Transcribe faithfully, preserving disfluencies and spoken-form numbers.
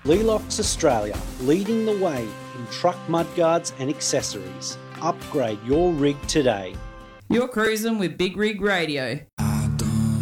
Leelox Australia, leading the way in truck mudguards and accessories. Upgrade your rig today. You're cruising with Big Rig Radio.